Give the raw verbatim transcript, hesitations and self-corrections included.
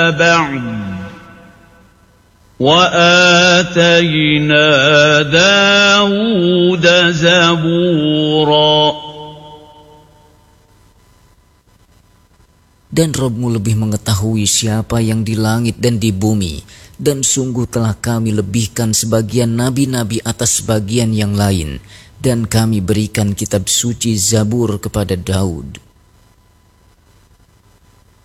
بعد وآتينا داود زبورا. Dan Rabb-Mu lebih mengetahui siapa yang di langit dan di bumi, dan sungguh telah kami lebihkan sebagian nabi-nabi atas sebagian yang lain, dan kami berikan kitab suci Zabur kepada Daud.